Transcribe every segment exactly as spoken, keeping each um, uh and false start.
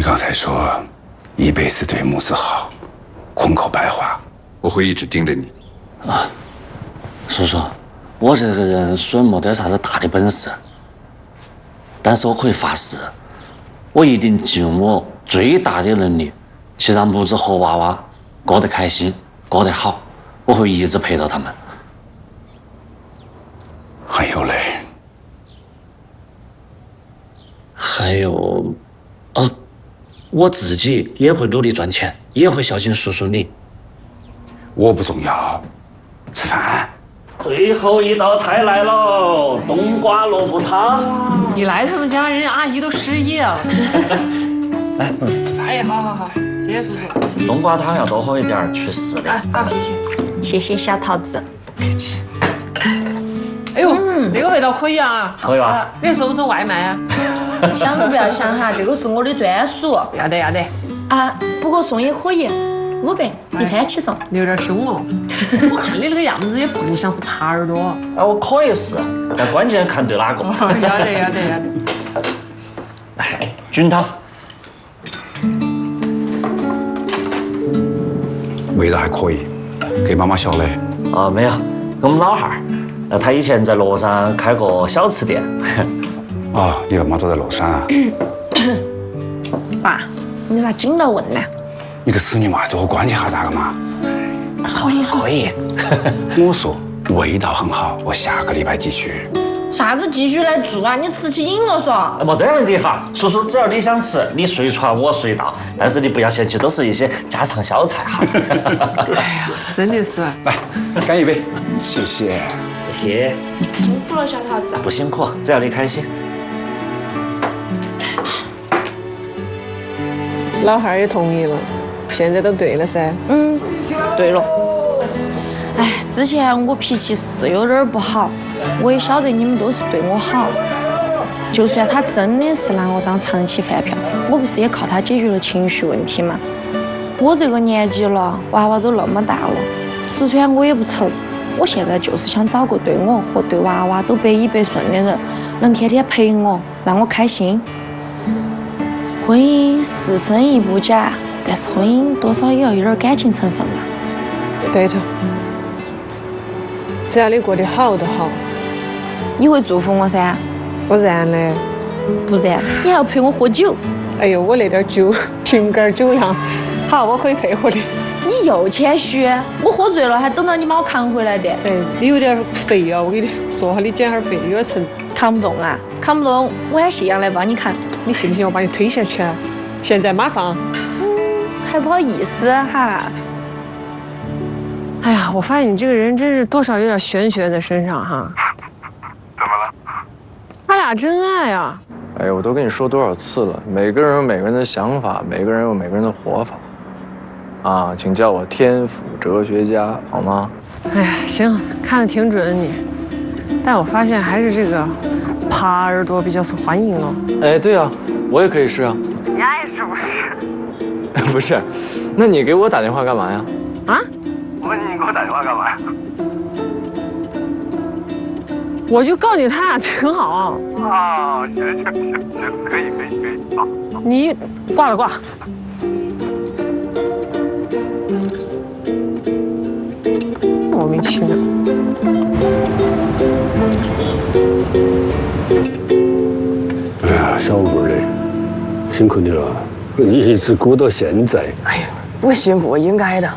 你刚才说一辈子对母子好，空口白话，我会一直盯着你。 啊，叔叔，我这个人虽然没得啥子大的本事，但是我可以发誓，我一定尽我最大的能力，去让母子和娃娃过得开心，过得好。我会一直陪着他们。 还有嘞。 还有，哦，我自己也会努力赚钱，也会孝敬叔叔你。 我不重要，吃饭。 最后一道菜来了，冬瓜萝卜汤。 一来他们家，人家阿姨都失业了。 来， 哎，好好好，谢谢叔叔。 冬瓜汤要多喝一点，去湿的。 哎，好，谢谢。 谢谢小桃子。 不客气。 哎呦，嗯、那个味道可以啊！ 可以吧？ 你收不收外卖啊？ 想都不要想哈，这个是我的专属。 要得要得。 啊，不过送也可以，五百一餐起送。 你有点凶哦。我看你那个样子也不像是耙耳朵。 哎，我可以是，但关键看对哪个。 要得要得要得。 来，菌汤。 味道还可以，给妈妈小的。 啊，没有，我们老汉儿。 那他以前在乐山开过小吃店。 哦，你爸妈都在乐山啊？ 爸，你咋紧到问呢？ 你个死女娃子，我关心下咋个嘛？ 可以可以。 我说味道很好，我下个礼拜继续。 啥子继续来做啊？你吃起瘾了嗦？ 没得问题哈，叔叔，只要你想吃，你随传我随到，但是你不要嫌弃，都是一些家常小菜哈。 哎呀，真的是。 来，干一杯，谢谢。 谢谢， 辛苦了，小桃子。 不辛苦，只要你开心。 老汉儿也同意了，现在都对了噻。 嗯，对了。哎，之前我脾气是有点不好，我也晓得你们都是对我好。就算他真的是拿我当长期饭票，我不是也靠他解决了情绪问题吗？我这个年纪了，娃娃都那么大了，吃穿我也不愁。 我现在就是想找个对我和对娃娃都百依百顺的人，能天天陪我，让我开心。婚姻是生意不假，但是婚姻多少也要有点感情成分嘛。 对头，只要你过得好就好。 你会祝福我噻？ 不然呢？ 不然你还要陪我喝酒？ 哎呦，我那点酒瓶盖酒量，好，我可以配合的。 你又谦虚，我喝醉了还等到你把我扛回来的。 哎，你有点肥啊！我跟你说哈，你减下肥有点沉。 扛不动啊，扛不动，我喊谢阳来帮你扛。 你信不信我把你推下去啊？现在马上。 嗯，还不好意思哈。 哎呀，我发现你这个人真是多少有点玄学在身上哈。 怎么了？ 他俩真爱啊！ 哎呀，我都跟你说多少次了，每个人有每个人的想法，每个人有每个人的活法。 啊，请叫我天府哲学家好吗？ 哎呀，行，看得挺准你，但我发现还是这个耙耳朵比较受欢迎哦。 哎，对啊，我也可以试啊。 你爱是不是？ 不是，那你给我打电话干嘛呀？ 啊？ 我问你，你给我打电话干嘛呀？ 我就告诉你，他俩挺好。 啊，行行行行，可以可以可以，好。 你挂了挂。 莫名其妙。 哎呀，小妹儿嘞，辛苦你了，你一直鼓到现在。 哎呀，不辛苦，应该的。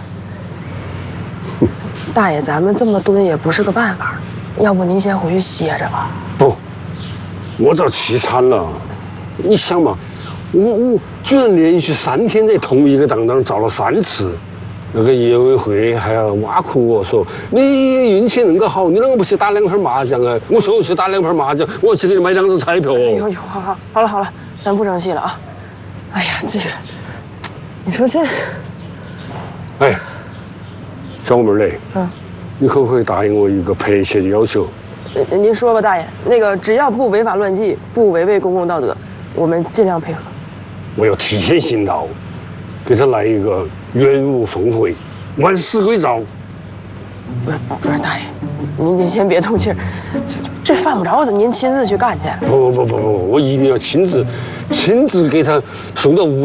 大爷，咱们这么蹲也不是个办法，要不您先回去歇着吧。 不，我这气惨了。你想嘛，我我居然连续三天在同一个档档照了三次。 那个业委会还要挖苦我说你运气恁个好，你啷个不去打两盘麻将啊？我说我去打两盘麻将，我去给你买两张彩票哦。 哎呦呦，好好好了好了，咱不生气了啊！哎呀，这，你说这， 哎，小妹儿嘞， 嗯， 你可不可以答应我一个迫切的要求？ 呃您说吧，大爷，那个只要不违法乱纪，不违背公共道德，我们尽量配合。 我要提前行道，给他来一个。 原物奉回，万事归赵。 不不是大爷，您您先别动气儿，这这犯不着的，您亲自去干去。 不不不不不，我一定要亲自亲自给他送到屋。